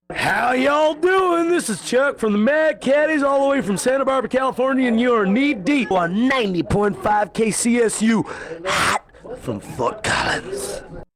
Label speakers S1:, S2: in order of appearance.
S1: How y'all doing? This is Chuck from the Mad Caddies, all the way from Santa Barbara, California, and you are knee deep on 90.5 KCSU, hot from Fort Collins.